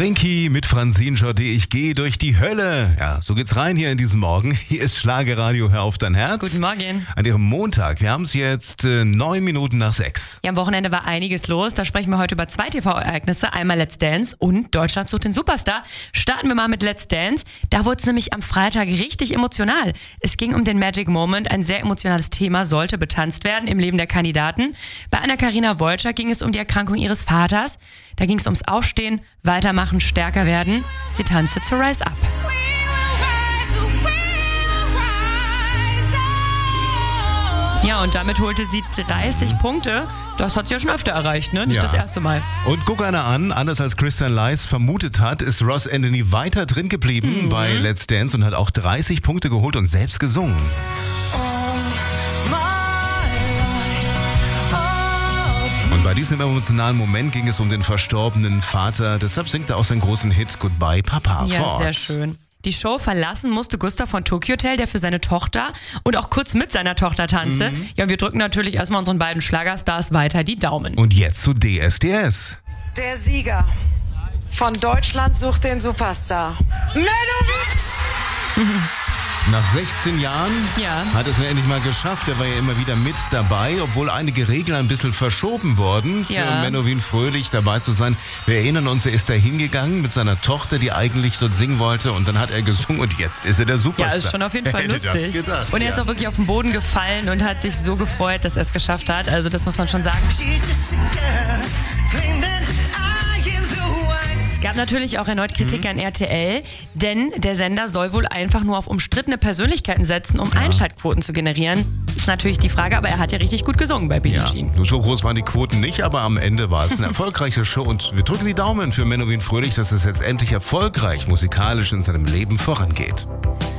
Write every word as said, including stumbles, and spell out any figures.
Frankie mit Francine Jaudet, ich gehe durch die Hölle. Ja, so geht's rein hier in diesem Morgen. Hier ist Schlagerradio, hör auf dein Herz. Guten Morgen. An ihrem Montag, wir haben es jetzt äh, neun Minuten nach sechs. Ja, am Wochenende war einiges los. Da sprechen wir heute über zwei T V-Ereignisse. Einmal Let's Dance und Deutschland sucht den Superstar. Starten wir mal mit Let's Dance. Da wurde es nämlich am Freitag richtig emotional. Es ging um den Magic Moment. Ein sehr emotionales Thema sollte betanzt werden im Leben der Kandidaten. Bei Anna-Karina Woltscher ging es um die Erkrankung ihres Vaters. Da ging es ums Aufstehen, weitermachen, stärker werden. Sie tanzte zu Rise Up. Ja, und damit holte sie dreißig Punkte. Das hat sie ja schon öfter erreicht, ne? Nicht Ja. das erste Mal. Und guck einer an, anders als Christian Leis vermutet hat, ist Ross Anthony weiter drin geblieben Mhm. bei Let's Dance und hat auch dreißig Punkte geholt und selbst gesungen. Und bei diesem emotionalen Moment ging es um den verstorbenen Vater. Deshalb singt er auch seinen großen Hit Goodbye Papa Ja, fort. sehr schön. Die Show verlassen musste Gustav von Tokyo Hotel, der für seine Tochter und auch kurz mit seiner Tochter tanzte. Mhm. Ja, und wir drücken natürlich erstmal unseren beiden Schlagerstars weiter die Daumen. Und jetzt zu D S D S. Der Sieger von Deutschland sucht den Superstar. Menno! Nach sechzehn Jahren Ja. hat es ja endlich mal geschafft. Er war ja immer wieder mit dabei, obwohl einige Regeln ein bisschen verschoben wurden, für Ja. Menowin Fröhlich dabei zu sein. Wir erinnern uns, er ist da hingegangen mit seiner Tochter, die eigentlich dort singen wollte, und dann hat er gesungen und jetzt ist er der Ja, Superstar. ist schon auf jeden Fall Wer hätte das lustig. gedacht? Und er ist Ja. auch wirklich auf den Boden gefallen und hat sich so gefreut, dass er es geschafft hat. Also das muss man schon sagen. Es gab natürlich auch erneut Kritik an R T L, denn der Sender soll wohl einfach nur auf umstrittene Persönlichkeiten setzen, um Einschaltquoten zu generieren. Das ist natürlich die Frage, aber er hat ja richtig gut gesungen bei Billie Ja, Jean. nur so groß waren die Quoten nicht, aber am Ende war es eine erfolgreiche Show und wir drücken die Daumen für Menowin Fröhlich, dass es jetzt endlich erfolgreich musikalisch in seinem Leben vorangeht.